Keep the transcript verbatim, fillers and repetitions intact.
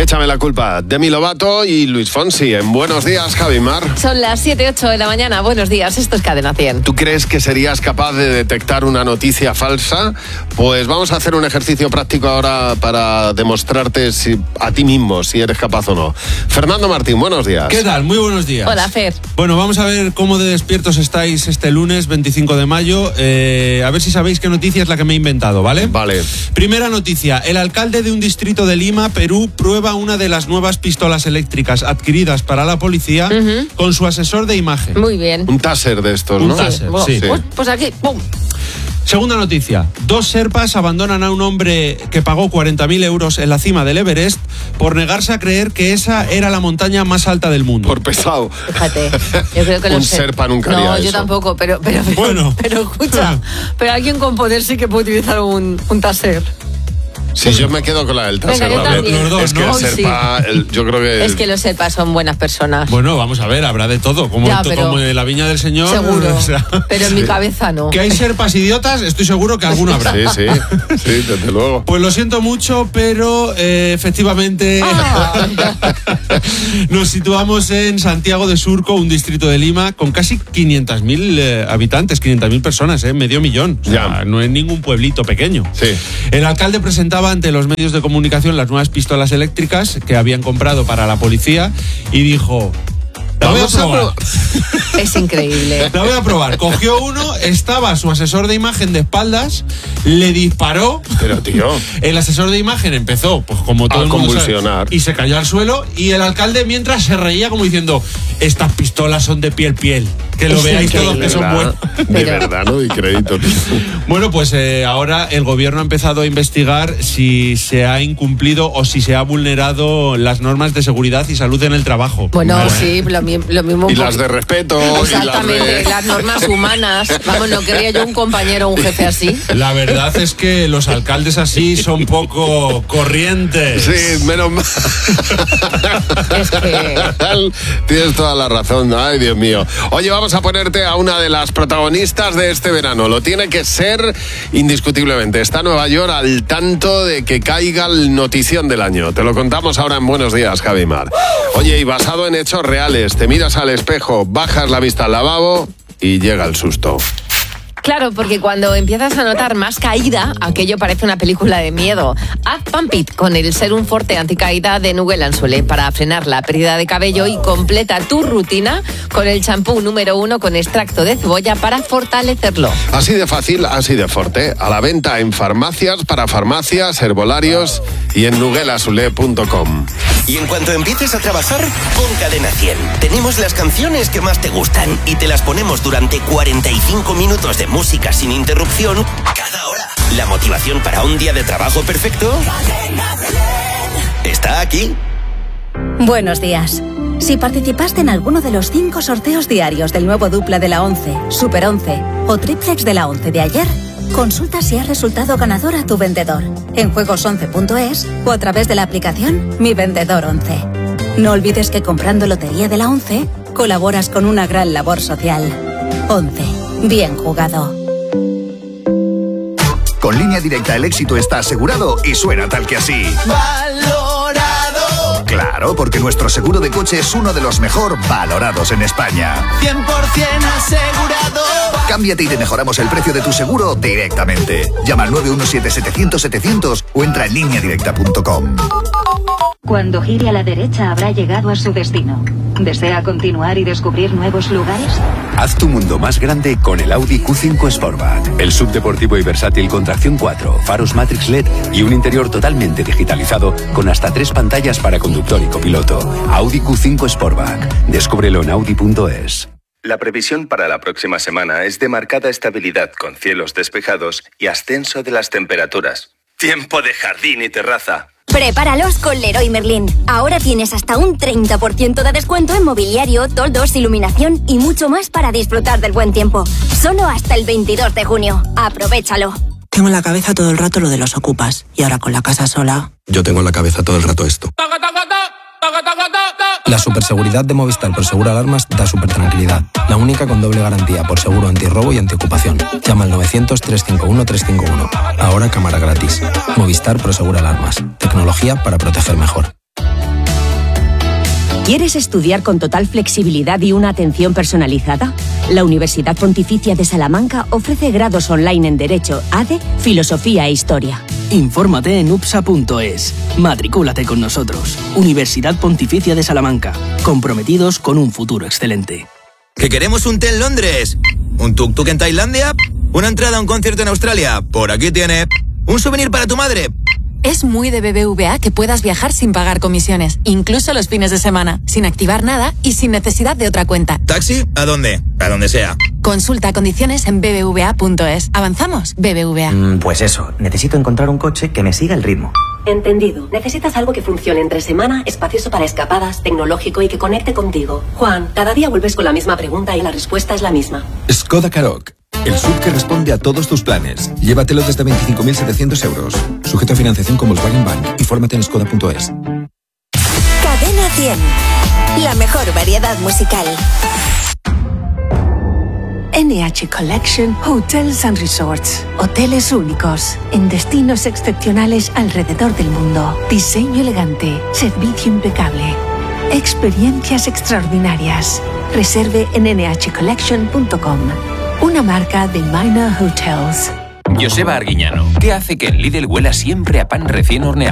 Échame la culpa, Demi Lovato y Luis Fonsi. En Buenos Días, Javimar. Son las siete ocho de la mañana. Buenos días, esto es Cadena cien. ¿Tú crees que serías capaz de detectar una noticia falsa? Pues vamos a hacer un ejercicio práctico ahora para demostrarte si, a ti mismo si eres capaz o no. Fernando Martín, buenos días. ¿Qué tal? Muy buenos días. Hola, Fer. Bueno, vamos a ver cómo de despiertos estáis este lunes veinticinco de mayo. Eh, a ver si sabéis qué noticia es la que me he inventado, ¿vale? Vale. Primera noticia. El alcalde de un distrito de Lima, Perú, prueba una de las nuevas pistolas eléctricas adquiridas para la policía uh-huh. con su asesor de imagen. Muy bien. Un taser de estos, Un ¿no? taser, sí. sí. Pues, pues aquí, ¡pum! Segunda noticia. Dos serpas abandonan a un hombre que pagó cuarenta mil euros en la cima del Everest por negarse a creer que esa era la montaña más alta del mundo. Por pesado. Fíjate, yo creo que un los serpa nunca no, haría eso. No, yo tampoco, pero, pero, pero, bueno. pero escucha, pero alguien con poder sí que puede utilizar un, un taser. Sí, yo me quedo con la del taser. Venga, yo también. Los dos, es que ¿no? el serpa, el, yo creo que... Es que los serpas son buenas personas. Bueno, vamos a ver, habrá de todo, como, ya, to, pero, como en la viña del Señor. Seguro, o sea, pero en sí. mi cabeza no. Que hay serpas idiotas, estoy seguro que alguno habrá. Sí, sí, sí, desde luego. Pues lo siento mucho, pero eh, efectivamente Ah. nos situamos en Santiago de Surco, un distrito de Lima, con casi quinientos mil eh, habitantes, quinientas mil personas, eh, medio millón. O sea, ya. no es ningún pueblito pequeño. Sí. El alcalde presentaba ante los medios de comunicación las nuevas pistolas eléctricas que habían comprado para la policía y dijo... La voy a probar. Es increíble. La voy a probar. Cogió uno, estaba su asesor de imagen de espaldas, le disparó. Pero, tío... El asesor de imagen empezó, pues como todo a el mundo convulsionar. sabe, y se cayó al suelo. Y el alcalde mientras se reía como diciendo: estas pistolas son de piel piel. Que lo Es veáis increíble. todos que son buenos. De Pero- verdad, no doy crédito, tío. Bueno, pues eh, ahora el gobierno ha empezado a investigar si se ha incumplido o si se ha vulnerado las normas de seguridad y salud en el trabajo. Bueno, Vale. sí, lo, mi- lo mismo. Y un las poco- de respeto. Exactamente, y las de... las normas humanas. Vamos, no quería yo un compañero o un jefe así. La verdad es que los alcaldes así son poco corrientes. Sí, menos mal. Es que... Tienes toda la razón. Ay, Dios mío. Oye, vamos a ponerte a una de las protagonistas de este verano. Lo tiene que ser indiscutiblemente. Está Nueva York al tanto de que caiga el notición del año. Te lo contamos ahora en Buenos Días, Javimar. Oye, y basado en hechos reales, te miras al espejo, bajas la vista al lavabo y llega el susto. Claro, porque cuando empiezas a notar más caída, aquello parece una película de miedo. Haz Pump It con el Serum Forte anticaída de Nugel Anzule para frenar la pérdida de cabello y completa tu rutina con el champú número uno con extracto de cebolla para fortalecerlo. Así de fácil, así de fuerte. A la venta en farmacias, para farmacias, herbolarios y en nugel anzule punto com. Y en cuanto empieces a trabajar, pon Cadena cien. Tenemos las canciones que más te gustan y te las ponemos durante cuarenta y cinco minutos de música sin interrupción cada hora. La motivación para un día de trabajo perfecto está aquí. Buenos días. Si participaste en alguno de los cinco sorteos diarios del nuevo dupla de la once, Super once o triplex de la once de ayer, consulta si has resultado ganador a tu vendedor en juegos once punto es o a través de la aplicación Mi Vendedor once. No olvides que comprando Lotería de la once colaboras con una gran labor social. once. Bien jugado. Con Línea Directa el éxito está asegurado y suena tal que así. Valorado. Claro, porque nuestro seguro de coche es uno de los mejor valorados en España. cien por ciento asegurado. Cámbiate y te mejoramos el precio de tu seguro directamente. Llama al nueve uno siete, setecientos, setecientos o entra en línea directa punto com. Cuando gire a la derecha habrá llegado a su destino. ¿Desea continuar y descubrir nuevos lugares? Haz tu mundo más grande con el Audi Q cinco Sportback. El subdeportivo y versátil con tracción cuatro, faros Matrix L E D y un interior totalmente digitalizado con hasta tres pantallas para conductor y copiloto. Audi Q cinco Sportback. Descúbrelo en audi punto es. La previsión para la próxima semana es de marcada estabilidad con cielos despejados y ascenso de las temperaturas. Tiempo de jardín y terraza. Prepáralos con Leroy Merlin. Ahora tienes hasta un treinta por ciento de descuento en mobiliario, toldos, iluminación y mucho más para disfrutar del buen tiempo. Solo hasta el veintidós de junio. Aprovéchalo. Tengo en la cabeza todo el rato lo de los ocupas. Y ahora con la casa sola... Yo tengo en la cabeza todo el rato esto. La superseguridad de Movistar por Seguro Alarmas da súper tranquilidad. La única con doble garantía por seguro antirrobo y antiocupación. Llama al novecientos, trescientos cincuenta y uno, trescientos cincuenta y uno. Ahora cámara gratis. Movistar por Seguro Alarmas. Tecnología para proteger mejor. ¿Quieres estudiar con total flexibilidad y una atención personalizada? La Universidad Pontificia de Salamanca ofrece grados online en Derecho, A D E, Filosofía e Historia. Infórmate en upsa punto es. Matricúlate con nosotros. Universidad Pontificia de Salamanca. Comprometidos con un futuro excelente. ¿Que queremos un té en Londres? ¿Un tuk-tuk en Tailandia? ¿Una entrada a un concierto en Australia? Por aquí tiene. ¿Un souvenir para tu madre? Es muy de B B V A que puedas viajar sin pagar comisiones, incluso los fines de semana, sin activar nada y sin necesidad de otra cuenta. ¿Taxi? ¿A dónde? A donde sea. Consulta condiciones en b b v a punto es. ¿Avanzamos? B B V A. Mm, pues eso, necesito encontrar un coche que me siga el ritmo. Entendido. Necesitas algo que funcione entre semana, espacioso para escapadas, tecnológico y que conecte contigo. Juan, cada día vuelves con la misma pregunta y la respuesta es la misma. Skoda Karoq. El S U V que responde a todos tus planes. Llévatelo desde veinticinco mil setecientos euros. Sujeto a financiación con Volkswagen Bank. Infórmate en skoda punto es. Cadena cien. La mejor variedad musical. N H Collection Hotels and Resorts. Hoteles únicos, en destinos excepcionales alrededor del mundo. Diseño elegante, servicio impecable. Experiencias extraordinarias. Reserve en n h collection punto com. Una marca de Minor Hotels. Joseba Arguiñano, ¿qué hace que en Lidl huela siempre a pan recién horneado?